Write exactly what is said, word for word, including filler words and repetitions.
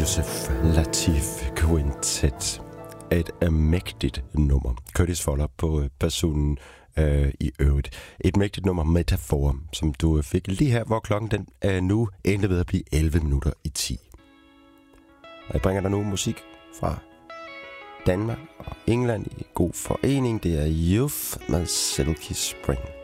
Yusef Lateef Quintet. Et mægtigt nummer. Curtis Fuller på personen øh, i øvrigt. Et mægtigt nummer, Metafor, som du fik lige her, hvor klokken den er nu endelig ved at blive elleve minutter i ti. Og jeg bringer dig nu musik fra Danmark og England i god forening. Det er Youth med Silky Spring.